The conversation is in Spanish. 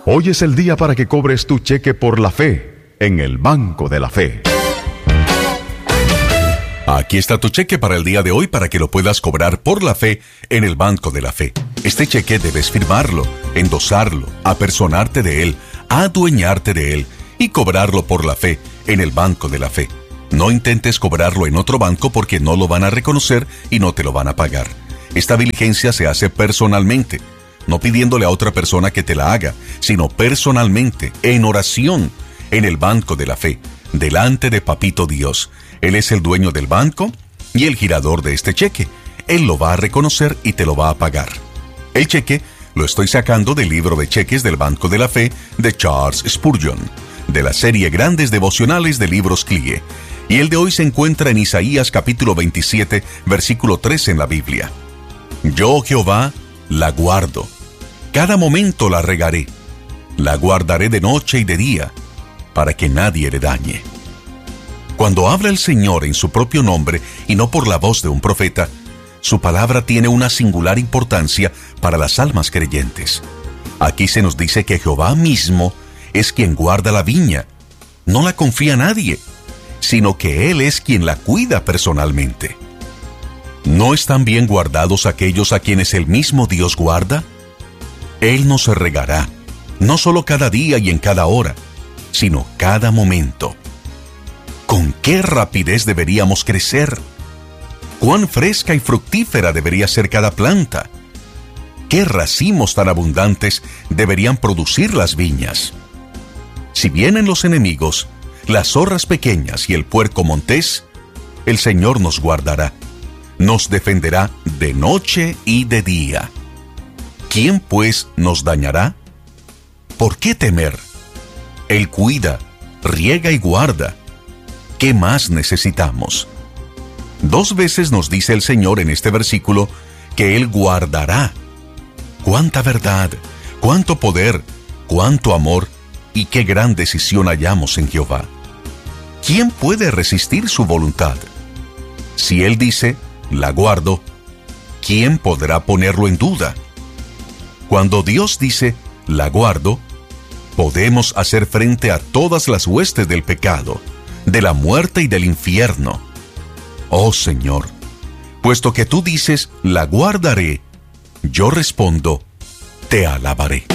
Hoy es el día para que cobres tu cheque por la fe en el Banco de la Fe. Aquí está tu cheque para el día de hoy para que lo puedas cobrar por la fe en el Banco de la Fe. Este cheque debes firmarlo, endosarlo, apersonarte de él, adueñarte de él y cobrarlo por la fe en el Banco de la Fe. No intentes cobrarlo en otro banco porque no lo van a reconocer y no te lo van a pagar. Esta diligencia se hace personalmente, no pidiéndole a otra persona que te la haga, sino personalmente, en oración, en el Banco de la Fe, delante de Papito Dios. Él es el dueño del banco y el girador de este cheque. Él lo va a reconocer y te lo va a pagar. El cheque lo estoy sacando del libro de cheques del Banco de la Fe de Charles Spurgeon, de la serie Grandes Devocionales de Libros CLIE. Y el de hoy se encuentra en Isaías capítulo 27, versículo 3 en la Biblia. Yo, Jehová, la guardo. Cada momento la regaré. La guardaré de noche y de día, para que nadie le dañe. Cuando habla el Señor en su propio nombre y no por la voz de un profeta, su palabra tiene una singular importancia para las almas creyentes. Aquí se nos dice que Jehová mismo es quien guarda la viña. No la confía a nadie, sino que Él es quien la cuida personalmente. ¿No están bien guardados aquellos a quienes el mismo Dios guarda? Él nos regará, no solo cada día y en cada hora, sino cada momento. ¿Con qué rapidez deberíamos crecer? ¿Cuán fresca y fructífera debería ser cada planta? ¿Qué racimos tan abundantes deberían producir las viñas? Si vienen los enemigos, las zorras pequeñas y el puerco montés, el Señor nos guardará, nos defenderá de noche y de día. ¿Quién pues nos dañará? ¿Por qué temer? Él cuida, riega y guarda. ¿Qué más necesitamos? 2 veces nos dice el Señor en este versículo que Él guardará. ¡Cuánta verdad! ¡Cuánto poder! ¡Cuánto amor! Y qué gran decisión hallamos en Jehová. ¿Quién puede resistir su voluntad? Si Él dice, la guardo, ¿quién podrá ponerlo en duda? Cuando Dios dice, la guardo, podemos hacer frente a todas las huestes del pecado, de la muerte y del infierno. Oh Señor, puesto que tú dices, la guardaré, yo respondo, te alabaré.